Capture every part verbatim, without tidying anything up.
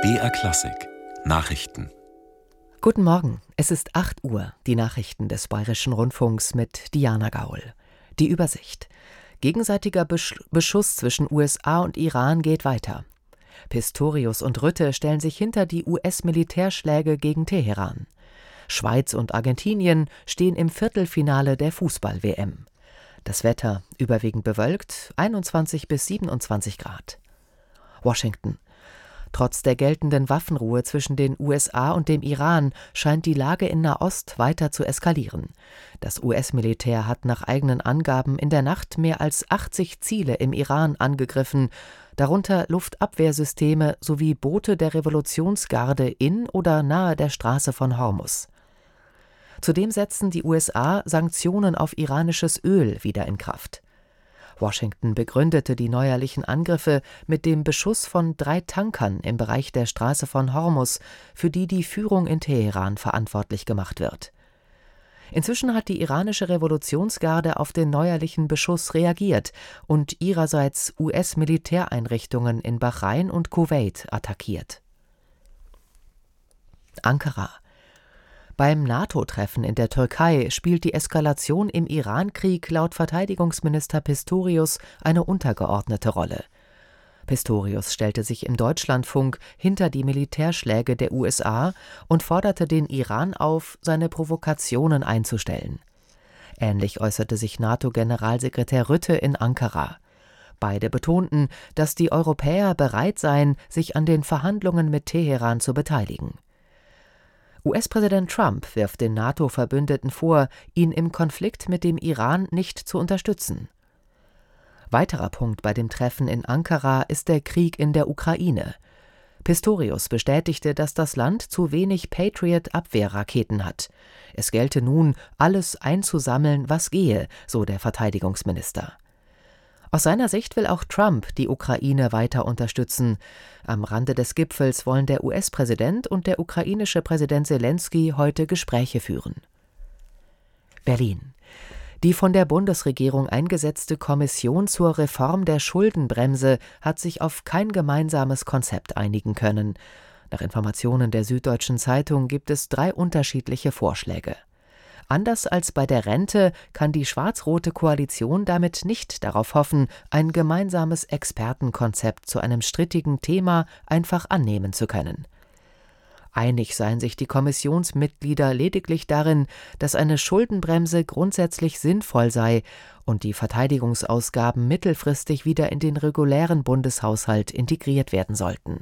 B R Klassik Nachrichten. Guten Morgen, es ist acht Uhr, die Nachrichten des Bayerischen Rundfunks mit Diana Gaul. Die Übersicht. Gegenseitiger Besch- Beschuss zwischen U S A und Iran geht weiter. Pistorius und Rütte stellen sich hinter die U S-Militärschläge gegen Teheran. Schweiz und Argentinien stehen im Viertelfinale der Fußball-W M. Das Wetter überwiegend bewölkt, einundzwanzig bis siebenundzwanzig Grad. Washington. Trotz der geltenden Waffenruhe zwischen den U S A und dem Iran scheint die Lage in Nahost weiter zu eskalieren. Das U S-Militär hat nach eigenen Angaben in der Nacht mehr als achtzig Ziele im Iran angegriffen, darunter Luftabwehrsysteme sowie Boote der Revolutionsgarde in oder nahe der Straße von Hormuz. Zudem setzen die U S A Sanktionen auf iranisches Öl wieder in Kraft. Washington begründete die neuerlichen Angriffe mit dem Beschuss von drei Tankern im Bereich der Straße von Hormuz, für die die Führung in Teheran verantwortlich gemacht wird. Inzwischen hat die iranische Revolutionsgarde auf den neuerlichen Beschuss reagiert und ihrerseits U S-Militäreinrichtungen in Bahrain und Kuwait attackiert. Ankara. Beim NATO-Treffen in der Türkei spielt die Eskalation im Iran-Krieg laut Verteidigungsminister Pistorius eine untergeordnete Rolle. Pistorius stellte sich im Deutschlandfunk hinter die Militärschläge der U S A und forderte den Iran auf, seine Provokationen einzustellen. Ähnlich äußerte sich NATO-Generalsekretär Rütte in Ankara. Beide betonten, dass die Europäer bereit seien, sich an den Verhandlungen mit Teheran zu beteiligen. U S-Präsident Trump wirft den NATO-Verbündeten vor, ihn im Konflikt mit dem Iran nicht zu unterstützen. Weiterer Punkt bei dem Treffen in Ankara ist der Krieg in der Ukraine. Pistorius bestätigte, dass das Land zu wenig Patriot-Abwehrraketen hat. Es gelte nun, alles einzusammeln, was gehe, so der Verteidigungsminister. Aus seiner Sicht will auch Trump die Ukraine weiter unterstützen. Am Rande des Gipfels wollen der U S-Präsident und der ukrainische Präsident Selenskyj heute Gespräche führen. Berlin. Die von der Bundesregierung eingesetzte Kommission zur Reform der Schuldenbremse hat sich auf kein gemeinsames Konzept einigen können. Nach Informationen der Süddeutschen Zeitung gibt es drei unterschiedliche Vorschläge. Anders als bei der Rente kann die schwarz-rote Koalition damit nicht darauf hoffen, ein gemeinsames Expertenkonzept zu einem strittigen Thema einfach annehmen zu können. Einig seien sich die Kommissionsmitglieder lediglich darin, dass eine Schuldenbremse grundsätzlich sinnvoll sei und die Verteidigungsausgaben mittelfristig wieder in den regulären Bundeshaushalt integriert werden sollten.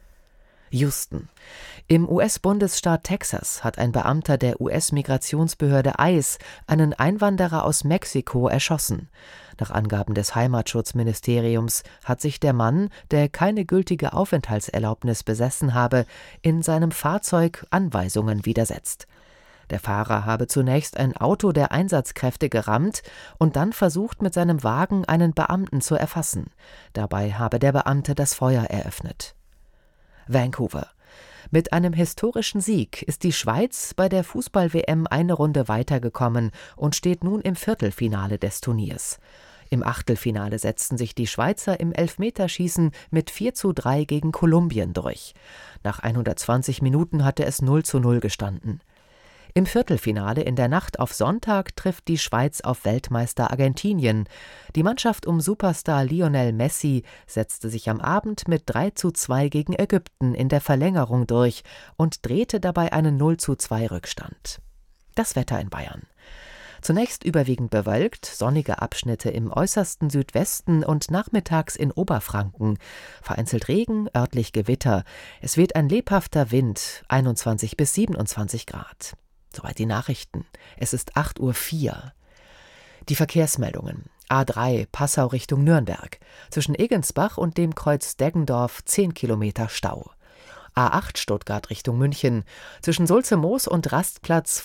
Houston. Im U S-Bundesstaat Texas hat ein Beamter der U S-Migrationsbehörde ICE einen Einwanderer aus Mexiko erschossen. Nach Angaben des Heimatschutzministeriums hat sich der Mann, der keine gültige Aufenthaltserlaubnis besessen habe, in seinem Fahrzeug Anweisungen widersetzt. Der Fahrer habe zunächst ein Auto der Einsatzkräfte gerammt und dann versucht, mit seinem Wagen einen Beamten zu erfassen. Dabei habe der Beamte das Feuer eröffnet. Vancouver. Mit einem historischen Sieg ist die Schweiz bei der Fußball-W M eine Runde weitergekommen und steht nun im Viertelfinale des Turniers. Im Achtelfinale setzten sich die Schweizer im Elfmeterschießen mit vier zu drei gegen Kolumbien durch. Nach hundertzwanzig Minuten hatte es null zu null gestanden. Im Viertelfinale in der Nacht auf Sonntag trifft die Schweiz auf Weltmeister Argentinien. Die Mannschaft um Superstar Lionel Messi setzte sich am Abend mit drei zu zwei gegen Ägypten in der Verlängerung durch und drehte dabei einen null zu zwei Rückstand. Das Wetter in Bayern. Zunächst überwiegend bewölkt, sonnige Abschnitte im äußersten Südwesten und nachmittags in Oberfranken. Vereinzelt Regen, örtlich Gewitter. Es weht ein lebhafter Wind, einundzwanzig bis siebenundzwanzig Grad. Soweit die Nachrichten. Es ist acht Uhr vier. Die Verkehrsmeldungen. A drei Passau Richtung Nürnberg. Zwischen Egensbach und dem Kreuz Deggendorf zehn Kilometer Stau. A acht Stuttgart Richtung München. Zwischen Sulze-Moos und Rastplatz